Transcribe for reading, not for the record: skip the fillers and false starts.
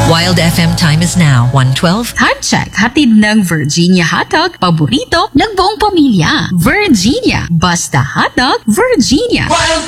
Wild FM time is now 1:12. Handcheck, hatid ng Virginia Hotdog, paborito ng buong pamilya. Virginia, basta hotdog, Virginia.